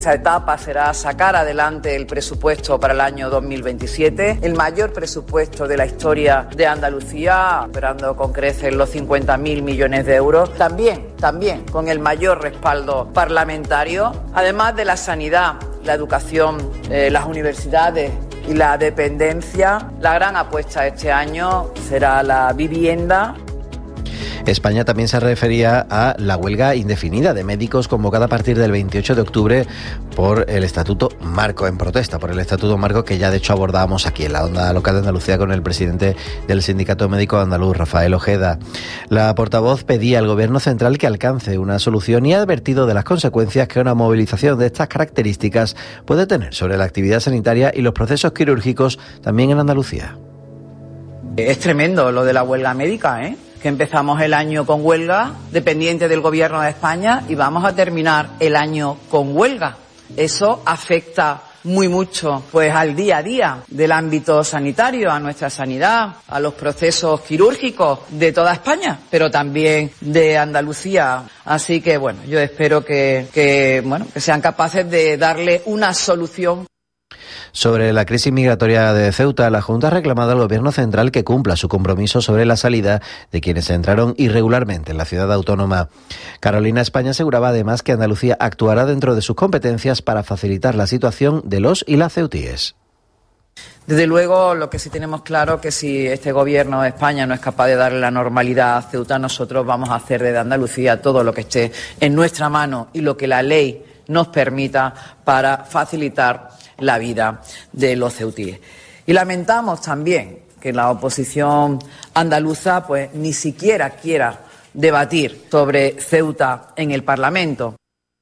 Esa etapa será sacar adelante el presupuesto para el año 2027, el mayor presupuesto de la historia de Andalucía, esperando con creces los 50.000 millones de euros, también con el mayor respaldo parlamentario, además de la sanidad, la educación, las universidades y la dependencia. La gran apuesta este año será la vivienda. España también se refería a la huelga indefinida de médicos convocada a partir del 28 de octubre por el Estatuto Marco, en protesta por el Estatuto Marco, que ya de hecho abordábamos aquí en la onda local de Andalucía con el presidente del Sindicato Médico Andaluz, Rafael Ojeda. La portavoz pedía al Gobierno central que alcance una solución y ha advertido de las consecuencias que una movilización de estas características puede tener sobre la actividad sanitaria y los procesos quirúrgicos también en Andalucía. Es tremendo lo de la huelga médica, que empezamos el año con huelga, dependiente del Gobierno de España, y vamos a terminar el año con huelga. Eso afecta muy mucho pues al día a día del ámbito sanitario, a nuestra sanidad, a los procesos quirúrgicos de toda España, pero también de Andalucía. Así que bueno, yo espero que sean capaces de darle una solución. Sobre la crisis migratoria de Ceuta, la Junta ha reclamado al Gobierno central que cumpla su compromiso sobre la salida de quienes entraron irregularmente en la ciudad autónoma. Carolina España aseguraba además que Andalucía actuará dentro de sus competencias para facilitar la situación de los y las ceutíes. Desde luego, lo que sí tenemos claro que si este Gobierno de España no es capaz de darle la normalidad a Ceuta, nosotros vamos a hacer desde Andalucía todo lo que esté en nuestra mano y lo que la ley nos permita para facilitar la vida de los ceutíes. Y lamentamos también que la oposición andaluza pues ni siquiera quiera debatir sobre Ceuta en el Parlamento.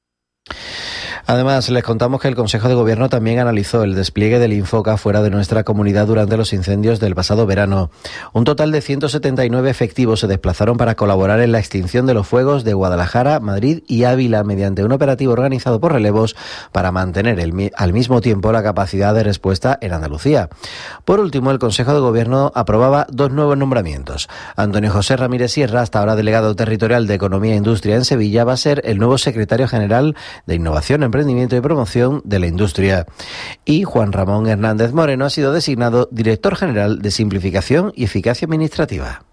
Además, les contamos que el Consejo de Gobierno también analizó el despliegue del Infoca fuera de nuestra comunidad durante los incendios del pasado verano. Un total de 179 efectivos se desplazaron para colaborar en la extinción de los fuegos de Guadalajara, Madrid y Ávila mediante un operativo organizado por relevos para mantener al mismo tiempo la capacidad de respuesta en Andalucía. Por último, el Consejo de Gobierno aprobaba 2 nuevos nombramientos. Antonio José Ramírez Sierra, hasta ahora delegado territorial de Economía e Industria en Sevilla, va a ser el nuevo secretario general de Innovación, Emprendimiento y Promoción de la Industria. Y Juan Ramón Hernández Moreno ha sido designado director general de Simplificación y Eficacia Administrativa.